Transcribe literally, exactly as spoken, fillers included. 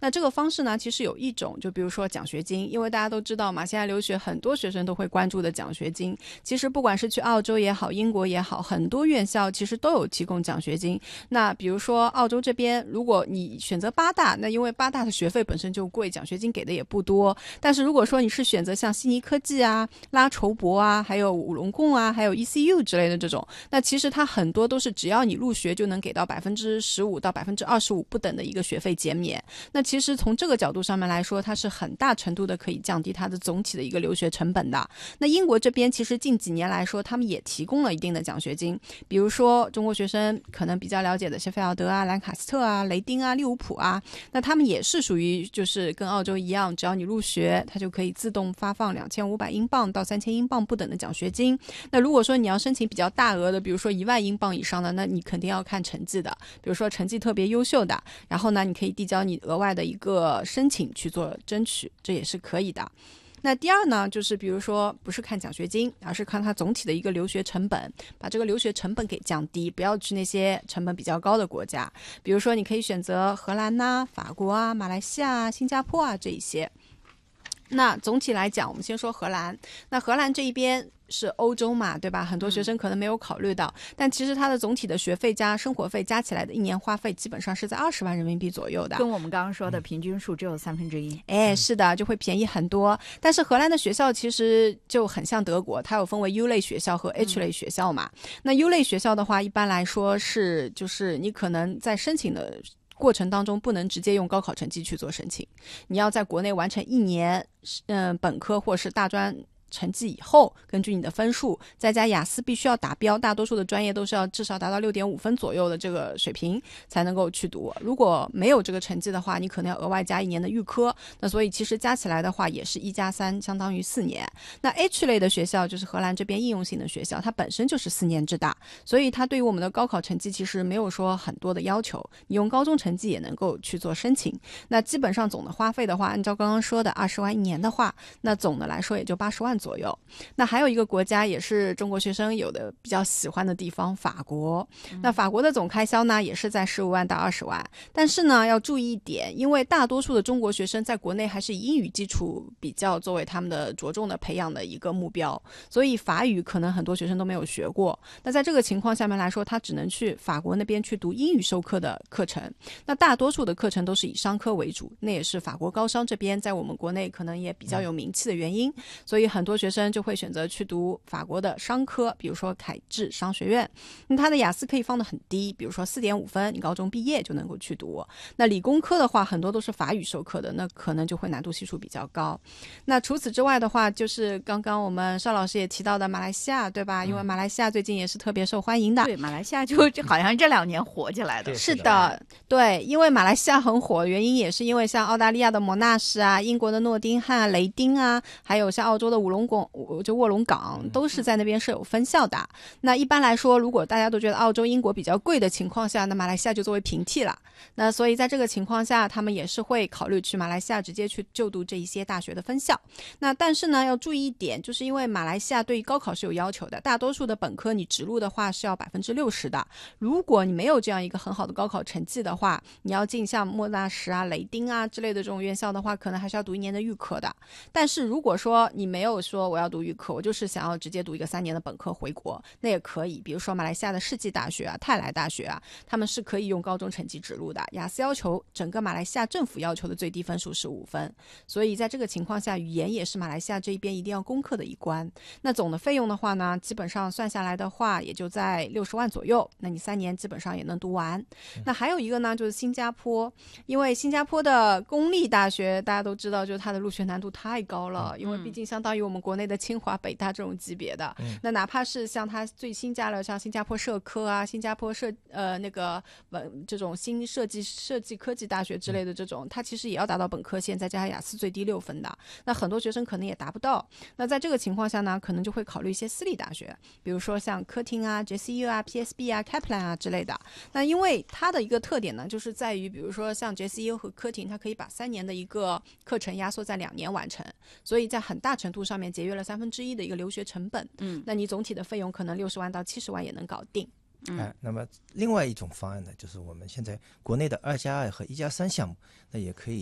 那这个方式呢，其实有一种，就比如说奖学金，因为大家都知道嘛，现在留学很多学生都会关注的奖学金。其实不管是去澳洲也好，英国也好，很多院校其实都有提供奖学金。那比如说澳洲这边，如果你选择八大，那因为八大的学费本身就贵，奖学金给的也不多。但是如果说你是选择像悉尼科技啊、拉筹伯啊，还有五龙贡啊，还有 E C U 之类的这种，那其实它很多都是只要你入学就能给到百分之十五到百分之二十五不等的一个学费减免。那其实从这个角度上面来说，它是很大程度的可以降低它的总体的一个留学成本的。那英国这边其实近几年来说，他们也提供了一定的奖学金，比如说中国学生可能比较了解的谢菲尔德啊、兰卡斯特啊、雷丁啊、利物浦啊，那他们也是属于就是跟澳洲一样，只要你入学，它就可以自动发放两千五百英镑到三千英镑不等的奖学金。那如果说你要申请比较大额的，比如说一万英镑以上的，那你肯定要看成绩的，比如说成绩特别优秀的，然后呢，你可以递交你额外的一个申请去做争取，这也是可以的。那第二呢，就是比如说不是看奖学金，而是看它总体的一个留学成本，把这个留学成本给降低，不要去那些成本比较高的国家。比如说你可以选择荷兰呐、法国啊、马来西亚啊、新加坡啊这一些。那总体来讲，我们先说荷兰。那荷兰这一边是欧洲嘛，对吧？很多学生可能没有考虑到，嗯、但其实它的总体的学费加生活费加起来的一年花费基本上是在二十万人民币左右的， 跟我们刚刚说的平均数只有三分之一。 哎，是的，就会便宜很多。但是荷兰的学校其实就很像德国，它有分为 U 类学校和 H 类学校嘛。嗯、那 U 类学校的话，一般来说是就是你可能在申请的过程当中不能直接用高考成绩去做申请，你要在国内完成一年嗯、呃、本科或是大专成绩以后，根据你的分数再加雅思必须要达标，大多数的专业都是要至少达到 六点五分左右的这个水平才能够去读。如果没有这个成绩的话，你可能要额外加一年的预科，那所以其实加起来的话也是一加三，相当于四年。那 H 类的学校就是荷兰这边应用性的学校，它本身就是四年制大，所以它对于我们的高考成绩其实没有说很多的要求，你用高中成绩也能够去做申请。那基本上总的花费的话，按照刚刚说的二十万一年的话，那总的来说也就八十万左右。那还有一个国家也是中国学生有的比较喜欢的地方，法国。那法国的总开销呢也是在十五万到二十万，但是呢要注意一点，因为大多数的中国学生在国内还是以英语基础比较作为他们的着重的培养的一个目标，所以法语可能很多学生都没有学过。那在这个情况下面来说，他只能去法国那边去读英语授课的课程。那大多数的课程都是以商科为主，那也是法国高商这边在我们国内可能也比较有名气的原因，所以很多学生就会选择去读法国的商科，比如说凯智商学院。那它的雅思可以放得很低，比如说 四点五分，你高中毕业就能够去读。那理工科的话很多都是法语授课的，那可能就会难度系数比较高。那除此之外的话，就是刚刚我们邵老师也提到的马来西亚，对吧？因为马来西亚最近也是特别受欢迎的。 对，马来西亚就好像这两年火起来的。 是的，对，因为马来西亚很火，原因也是因为像澳大利亚的莫纳什啊、英国的诺丁汉、雷丁啊，还有像澳洲的五龙港，就卧龙岗，都是在那边设有分校的。那一般来说，如果大家都觉得澳洲、英国比较贵的情况下，那马来西亚就作为平替了。那所以在这个情况下，他们也是会考虑去马来西亚直接去就读这一些大学的分校。那但是呢，要注意一点，就是因为马来西亚对于高考是有要求的，大多数的本科你直录的话是要百分之六十的。如果你没有这样一个很好的高考成绩的话，你要进像莫纳什啊、雷丁啊之类的这种院校的话，可能还是要读一年的预科的。但是如果说你没有说我要读预科，我就是想要直接读一个三年的本科回国，那也可以。比如说马来西亚的世纪大学啊、泰来大学啊，他们是可以用高中成绩直录的。雅思要求整个马来西亚政府要求的最低分数是五分，所以在这个情况下，语言也是马来西亚这一边一定要攻克的一关。那总的费用的话呢，基本上算下来的话，也就在六十万左右。那你三年基本上也能读完。那还有一个呢，就是新加坡，因为新加坡的公立大学大家都知道，就是它的入学难度太高了，因为毕竟相当于我们国内的清华、北大这种级别的。嗯、那哪怕是像它最新加了像新加坡社科啊、新加坡设呃那个呃这种新设计设计科技大学之类的这种，它其实也要达到本科线，再加上雅思最低六分的。那很多学生可能也达不到。那在这个情况下呢，可能就会考虑一些私立大学，比如说像科廷啊、J C U 啊、P S B 啊、Kaplan 啊之类的。那因为它的一个特点呢，就是在于比如说像 J C U 和科廷，它可以把三年的一个课程压缩在两年完成，所以在很大程度上面节约了三分之一的一个留学成本。嗯，那你总体的费用可能六十万到七十万也能搞定。 嗯、哎，那么另外一种方案呢，就是我们现在国内的二加二和一加三项目，那也可以